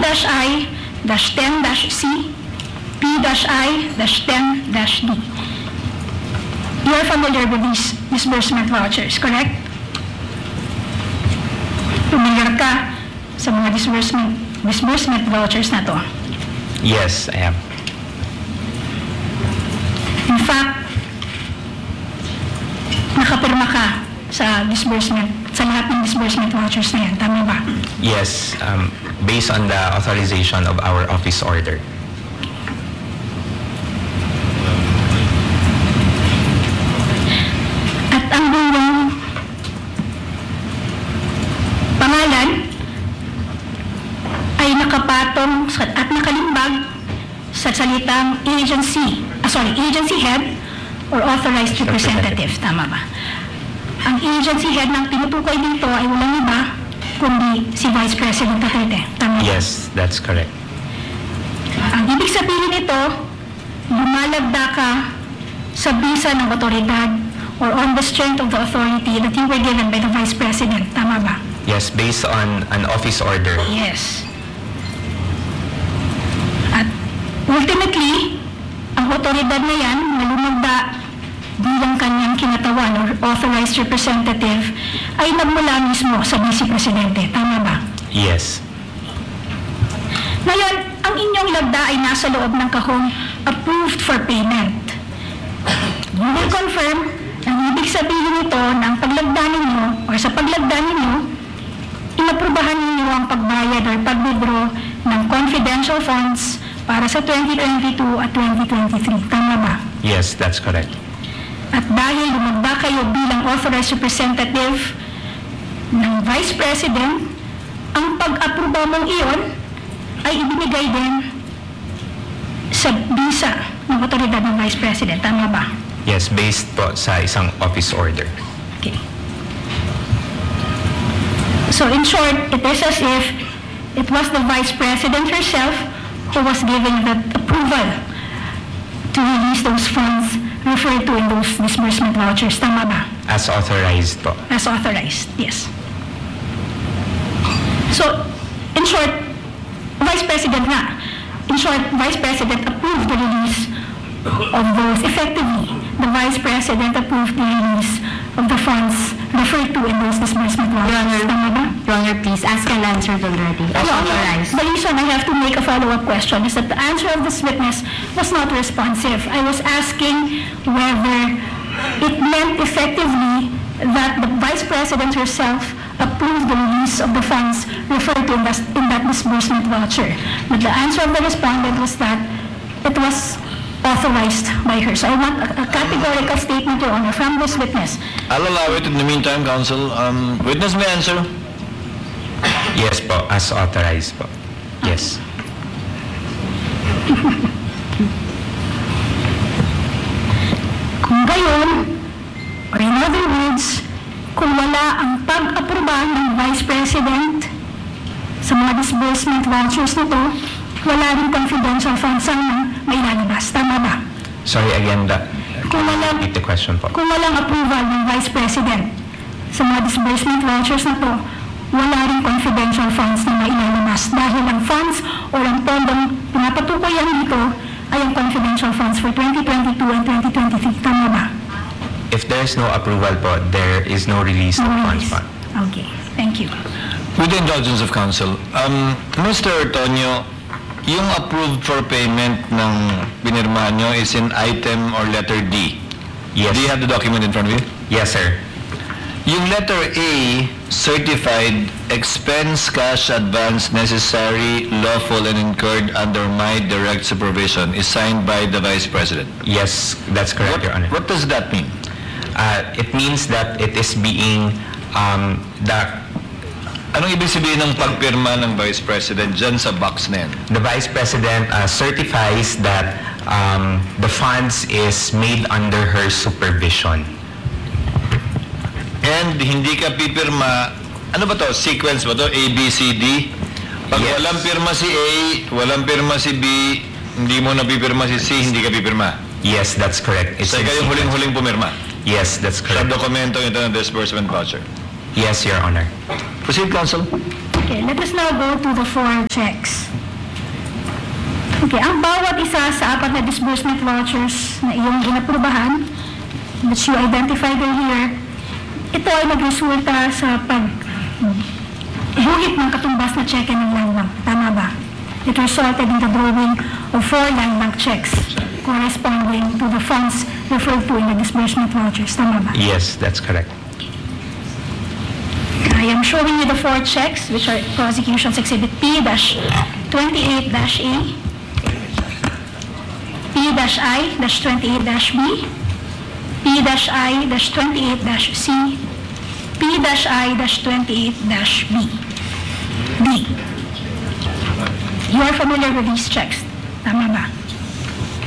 P-I-10-C, P-I-10-D. You are familiar with these disbursement vouchers, correct? Familiar ka sa mga disbursement vouchers na to? Yes, I am. In fact, nakapirma ka sa lahat ng disbursement vouchers na yan, tama ba? Yes, based on the authorization of our office order. At ang buong pangalan ay nakapatong at nakalimbag sa salitang agency head or authorized representative. Tama ba? Ang agency head ng tinutukoy dito ay walang iba kundi si Vice President Duterte. Tama ba? Yes, that's correct. Ang ibig sabihin nito, lumalagda ka sa bisa ng otoridad or on the strength of the authority that you were given by the Vice President. Tama ba? Yes, based on an office order. Yes. At ultimately, ang otoridad na yan na lumagda bilang kanyang kinatawan or authorized representative ay nagmula mismo sa Vice Presidente. Tama ba? Yes. Ngayon, ang inyong lagda ay nasa loob ng kahong approved for payment. You will confirm ang ibig sabihin nito ng paglagda ninyo or sa paglagda ninyo, inaprubahan ninyo ang pagbayad or pag-withdraw ng confidential funds para sa 2022 at 2023. Tama ba? Yes, that's correct. At dahil lumagda kayo bilang authorized representative ng Vice President, ang pag-aproba mong iyon ay ibinigay din sa bisa ng otoridad ng Vice President. Tama ba? Yes, based po sa isang office order. Okay. So in short, it is as if it was the Vice President herself who was giving the approval to release those funds referred to in those disbursement vouchers. Tama ba? As authorized po. As authorized, yes. So, in short, Vice President nga. In short, Vice President approved the release of those. Effectively, the Vice President approved the release of the funds referred to in those disbursement vouchers. Tama ba? Your Honor, please ask and answer already. As authorized. The reason I have to make a follow-up question is that the answer of this witness was not responsive. I was asking whether it meant effectively that the Vice President herself approved the release of the funds referred to in that disbursement voucher. But the answer of the respondent was that it was authorized by her. So I want a categorical statement, Your Honor, from this witness. I'll allow it in the meantime, counsel. Witness may answer. Yes po, as authorized po. Yes. Kung gayon, or in other words, kung wala ang pag-aproba ng Vice President sa mga disbursement vouchers na to, wala rin confidential funds sana may lalabas. Tama ba? Sorry again, Kung walang, repeat the question po. kung walang approval ng Vice President sa mga disbursement vouchers na to, wala rin confidential funds na may lalabas dahil ang funds or ang pondong pinapatukoyan dito ay ang confidential funds for 2022 and 2023. Tama ba? If there is no approval po, there is no release of funds po. Okay, thank you. With the indulgence of counsel, Mr. Tonyo, yung approved for payment ng pinirmahan nyo is in item or letter D. Yes. Do you have the document in front of you? Yes, sir. Yung letter A, certified expense cash advance necessary, lawful, and incurred under my direct supervision is signed by the Vice President. Yes, that's correct, Your Honor. What does that mean? It means that it is being, Anong ibig sabihin ng pagpirma ng Vice President dyan sa box na yan? the Vice President certifies that the funds is made under her supervision. And hindi ka pipirma, ano ba to? Sequence ba to? A, B, C, D? Pag Yes. walang pirma si A, walang pirma si B, hindi mo na pipirma si C, hindi ka pipirma. Yes, that's correct. It's Sa in kayong sequence. huling-huling pumirma. Yes, that's Sa correct. dokumento ito ng disbursement voucher. Yes, Your Honor. Proceed, counsel. Okay, let us now go to the 4 checks. Okay, ang bawat isa sa 4 na disbursement vouchers na iyong inaprubahan, that you identified earlier, ito ay nagresulta sa pagguhit ng katumbas na cheque ng land bank. Tama ba? It resulted in the drawing of 4 land bank checks corresponding to the funds referred to in the disbursement vouchers. Tama ba? Yes, that's correct. I am showing you the 4 checks, which are Prosecution's Exhibit P-28-A, P-I-28-B, P-I-28-C, P-I-28-B. D. You are familiar with these checks, tama ba?